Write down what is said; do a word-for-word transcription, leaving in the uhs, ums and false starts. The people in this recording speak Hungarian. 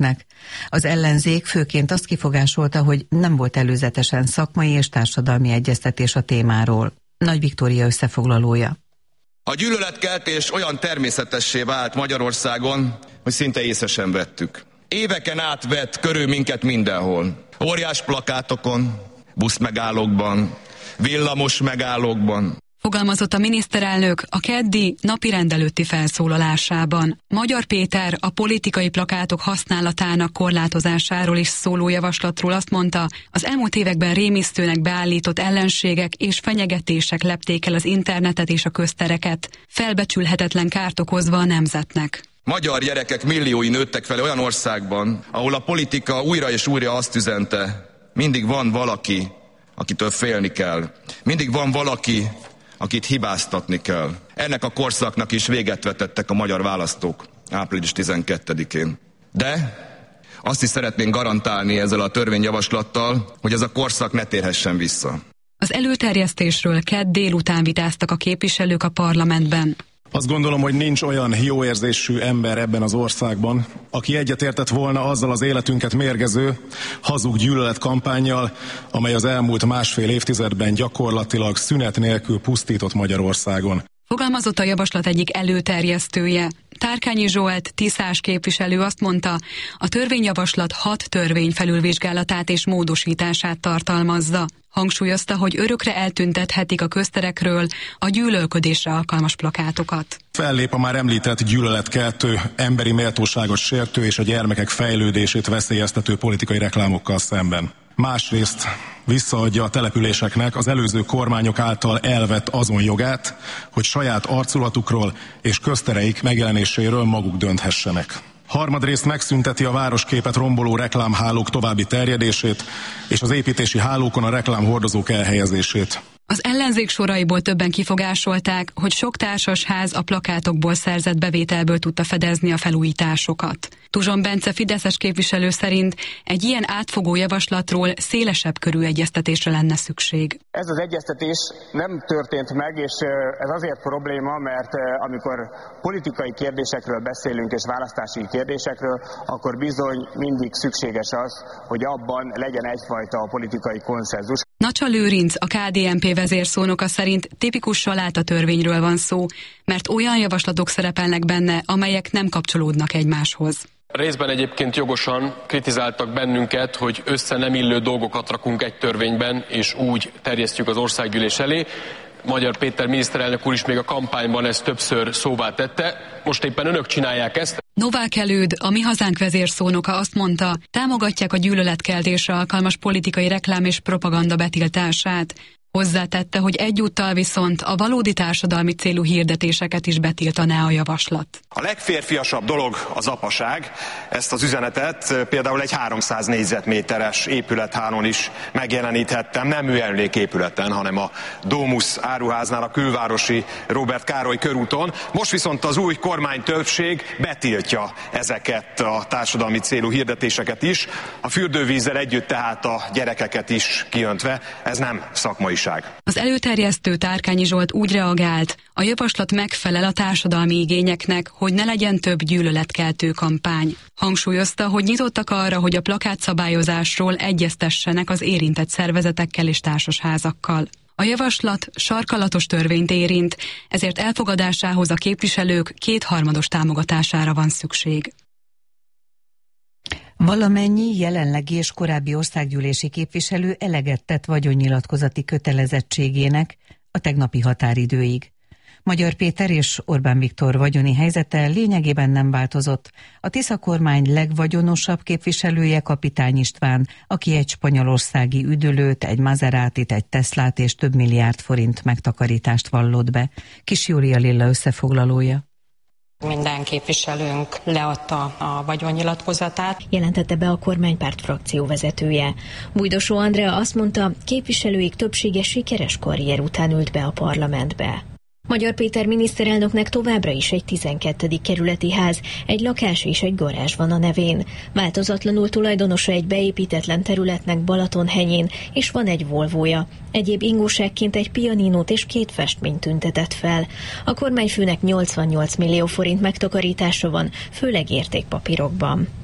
embereknek. Az ellenzék főként azt kifogásolta, hogy nem volt előzetesen szakmai és társadalmi egyeztetés a témáról. Nagy Viktória összefoglalója. A gyűlöletkeltés olyan természetessé vált Magyarországon, hogy szinte észre sem vettük. Éveken át vett körül minket mindenhol. Óriás plakátokon, buszmegállókban, villamos megállókban. Fogalmazott a miniszterelnök a keddi napirend előtti felszólalásában. Magyar Péter a politikai plakátok használatának korlátozásáról is szóló javaslatról azt mondta, az elmúlt években rémisztőnek beállított ellenségek és fenyegetések lepték el az internetet és a köztereket, felbecsülhetetlen kárt okozva a nemzetnek. Magyar gyerekek milliói nőttek fel olyan országban, ahol a politika újra és újra azt üzente, mindig van valaki, akitől félni kell. Mindig van valaki, akit hibáztatni kell. Ennek a korszaknak is véget vetettek a magyar választók április tizenkettedikén. De azt is szeretnénk garantálni ezzel a törvényjavaslattal, hogy ez a korszak ne térhessen vissza. Az előterjesztésről kedd délután vitáztak a képviselők a parlamentben. Azt gondolom, hogy nincs olyan jó érzésű ember ebben az országban, aki egyetértett volna azzal az életünket mérgező, hazug gyűlöletkampánnyal, amely az elmúlt másfél évtizedben gyakorlatilag szünet nélkül pusztított Magyarországon. Fogalmazott a javaslat egyik előterjesztője. Tárkányi Zsolt, Tiszás képviselő azt mondta, a törvényjavaslat hat törvény felülvizsgálatát és módosítását tartalmazza. Hangsúlyozta, hogy örökre eltüntethetik a közterekről a gyűlölködésre alkalmas plakátokat. Fellép a már említett gyűlöletkeltő, emberi méltóságot sértő és a gyermekek fejlődését veszélyeztető politikai reklámokkal szemben. Másrészt visszaadja a településeknek az előző kormányok által elvett azon jogát, hogy saját arculatukról és köztereik megjelenéséről maguk dönthessenek. Harmadrészt megszünteti a városképet romboló reklámhálók további terjedését és az építési hálókon a reklámhordozók elhelyezését. Az ellenzék soraiból többen kifogásolták, hogy sok társasház a plakátokból szerzett bevételből tudta fedezni a felújításokat. Tuzson Bence fideszes képviselő szerint egy ilyen átfogó javaslatról szélesebb körű egyeztetésre lenne szükség. Ez az egyeztetés nem történt meg, és ez azért probléma, mert amikor politikai kérdésekről beszélünk és választási kérdésekről, akkor bizony mindig szükséges az, hogy abban legyen egyfajta politikai konszenzus. Nacsa Lőrinc, a ká dé en pé vezérszónoka szerint tipikus saláta törvényről van szó, mert olyan javaslatok szerepelnek benne, amelyek nem kapcsolódnak egymáshoz. Részben egyébként jogosan kritizáltak bennünket, hogy össze nem illő dolgokat rakunk egy törvényben, és úgy terjesztjük az országgyűlés elé. Magyar Péter miniszterelnök úr is még a kampányban ezt többször szóvá tette. Most éppen önök csinálják ezt. Novák Előd, a Mi Hazánk vezérszónoka azt mondta, támogatják a gyűlöletkeltésre alkalmas politikai reklám és propaganda betiltását. Hozzátette, hogy egyúttal viszont a valódi társadalmi célú hirdetéseket is betiltaná a javaslat. A legférfiasabb dolog az apaság. Ezt az üzenetet például egy háromszáz négyzetméteres épülethálón is megjeleníthettem, nem műemléképületen, hanem a Domus áruháznál, a külvárosi Róbert Károly körúton. Most viszont az új kormánytöbbség betiltja ezeket a társadalmi célú hirdetéseket is, a fürdővízzel együtt tehát a gyerekeket is kiöntve. Ez nem szakmai. Az előterjesztő Tárkányi Zsolt úgy reagált, a javaslat megfelel a társadalmi igényeknek, hogy ne legyen több gyűlöletkeltő kampány. Hangsúlyozta, hogy nyitottak arra, hogy a plakátszabályozásról egyeztessenek az érintett szervezetekkel és társasházakkal. A javaslat sarkalatos törvényt érint, ezért elfogadásához a képviselők kétharmados támogatására van szükség. Valamennyi jelenlegi és korábbi országgyűlési képviselő eleget tett vagyonnyilatkozati kötelezettségének a tegnapi határidőig. Magyar Péter és Orbán Viktor vagyoni helyzete lényegében nem változott. A Tisza kormány legvagyonosabb képviselője Kapitány István, aki egy spanyolországi üdülőt, egy Maserátit, egy Teslát és több milliárd forint megtakarítást vallott be. Kis Júlia Lilla összefoglalója. Minden képviselőnk leadta a vagyonnyilatkozatát. Jelentette be a kormánypárt frakció vezetője. Bújdosó Andrea azt mondta, képviselőik többsége sikeres karrier után ült be a parlamentbe. Magyar Péter miniszterelnöknek továbbra is egy tizenkettedik kerületi ház, egy lakás és egy garázs van a nevén. Változatlanul tulajdonosa egy beépítetlen területnek Balatonhenyén, és van egy Volvoja. Egyéb ingóságként egy pianinót és két festményt tüntetett fel. A kormányfőnek nyolcvannyolc millió forint megtakarítása van, főleg értékpapírokban.